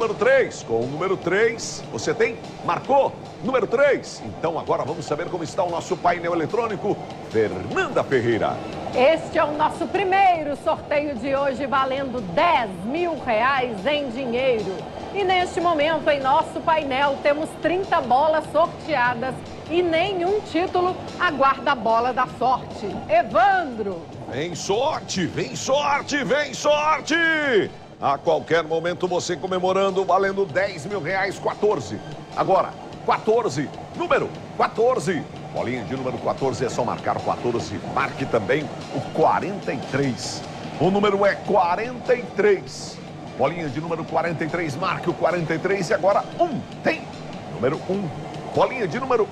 número 3. Com o número 3, você tem? Marcou? Número 3. Então agora vamos saber como está o nosso painel eletrônico. Fernanda Ferreira. Este é o nosso primeiro sorteio de hoje, valendo R$10.000 em dinheiro. E neste momento, em nosso painel, temos 30 bolas sorteadas e nenhum título aguarda a bola da sorte. Evandro! Vem sorte, vem sorte, vem sorte! A qualquer momento você comemorando, valendo R$10.000, 14. Agora, 14, número 14. Bolinha de número 14, é só marcar o 14. Marque também o 43. O número é 43. Bolinha de número 43, marque o 43. E agora, tem. Número bolinha de número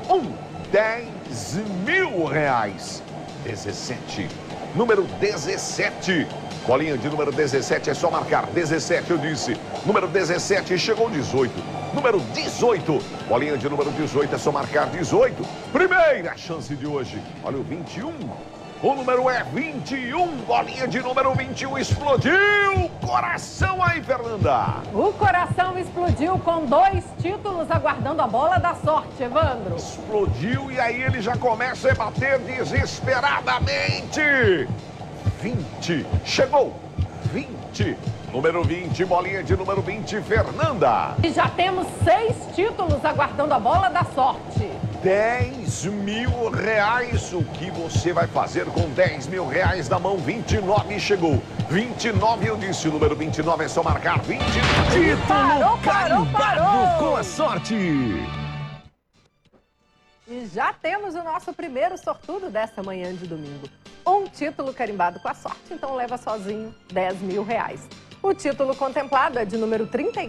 10.000. 17. Número 17. Bolinha de número 17, é só marcar 17, eu disse. Número 17, chegou 18. Número 18. Bolinha de número 18, é só marcar 18. Primeira chance de hoje. Olha o 21. O número é 21. Bolinha de número 21 explodiu. Coração aí, Fernanda. O coração explodiu com 2 títulos aguardando a bola da sorte, Evandro. Explodiu e aí ele já começa a bater desesperadamente. 20. Chegou. 20. Número 20, bolinha de número 20, Fernanda. E já temos 6 títulos aguardando a bola da sorte. R$10.000. O que você vai fazer com R$10.000 na mão? 29 chegou. 29, eu disse, o número 29 é só marcar 20. Parou. Com a sorte. E já temos o nosso primeiro sortudo dessa manhã de domingo. Um título carimbado com a sorte, então leva sozinho R$10.000. O título contemplado é de número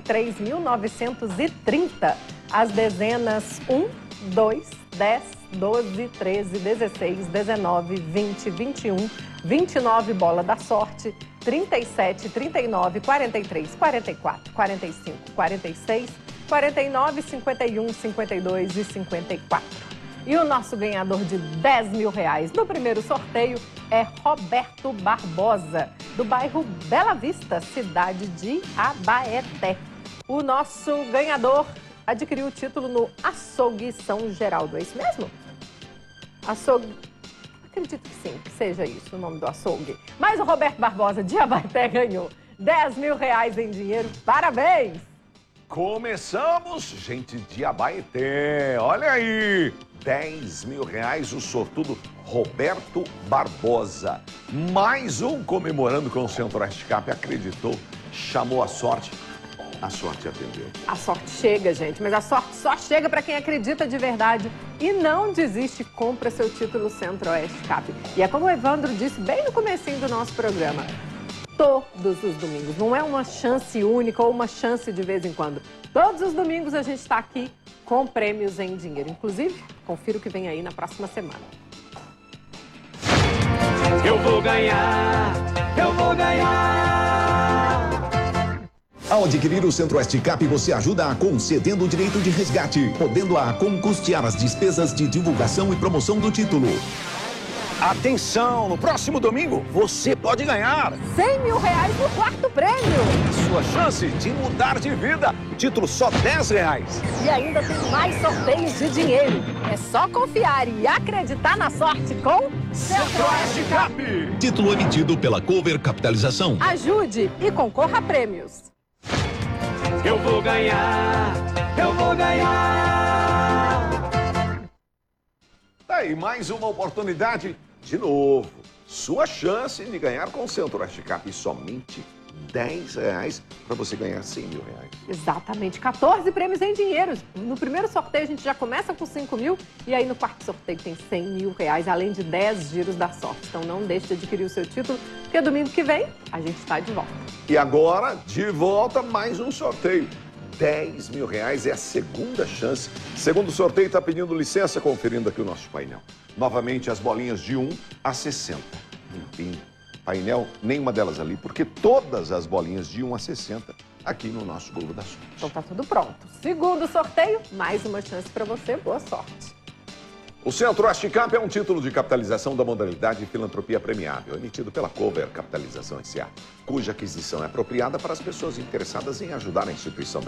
33.930. As dezenas 1, 2, 10, 12, 13, 16, 19, 20, 21, 29, bola da sorte, 37, 39, 43, 44, 45, 46, 49, 51, 52 e 54. E o nosso ganhador de R$10.000 no primeiro sorteio é Roberto Barbosa, do bairro Bela Vista, cidade de Abaeté. O nosso ganhador adquiriu o título no Açougue São Geraldo, é isso mesmo? Açougue, acredito que sim, que seja isso o nome do açougue. Mas o Roberto Barbosa de Abaeté ganhou R$10.000 em dinheiro, parabéns! Começamos, gente de Abaeté, olha aí, R$10.000, o sortudo Roberto Barbosa. Mais um comemorando com o Centro-Oeste Cap, acreditou, chamou a sorte atendeu. A sorte chega, gente, mas a sorte só chega para quem acredita de verdade e não desiste, compra seu título Centro-Oeste Cap. E é como o Evandro disse bem no comecinho do nosso programa, todos os domingos. Não é uma chance única ou uma chance de vez em quando. Todos os domingos a gente está aqui com prêmios em dinheiro. Inclusive, confira o que vem aí na próxima semana. Eu vou ganhar! Ao adquirir o Centro-Oeste Cap, você ajuda a Acon cedendo o direito de resgate, podendo a Acon custear as despesas de divulgação e promoção do título. Atenção, no próximo domingo você pode ganhar R$100.000 no quarto prêmio. sua chance de mudar de vida. Título só R$10. E ainda tem mais sorteios de dinheiro. É só confiar e acreditar na sorte com Centro-Oeste Cap. Título emitido pela Cover Capitalização. Ajude e concorra a prêmios. Eu vou ganhar. Tá aí, mais uma oportunidade. De novo, sua chance de ganhar com o Centro-Oeste Cap e somente R$10 para você ganhar R$100.000. Exatamente, 14 prêmios em dinheiro. No primeiro sorteio a gente já começa com 5.000 e aí no quarto sorteio tem R$100.000, além de 10 giros da sorte. Então não deixe de adquirir o seu título, porque domingo que vem a gente está de volta. E agora, de volta, mais um sorteio. R$10.000 é a segunda chance. Segundo sorteio, está pedindo licença, conferindo aqui o nosso painel. Novamente, as bolinhas de 1 a 60. Enfim, painel, nenhuma delas ali, porque todas as bolinhas de 1 a 60 aqui no nosso Globo da Sorte. Então tá tudo pronto. Segundo sorteio, mais uma chance para você. Boa sorte. O Centro-Oeste Cap é um título de capitalização da modalidade Filantropia Premiável, emitido pela Cover Capitalização S.A., cuja aquisição é apropriada para as pessoas interessadas em ajudar a instituição